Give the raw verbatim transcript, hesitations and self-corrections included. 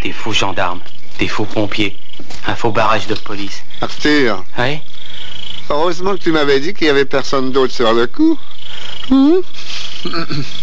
Des faux gendarmes, des faux pompiers, un faux barrage de police. Arthur. Oui? Heureusement que tu m'avais dit qu'il y avait personne d'autre sur le coup. Hum?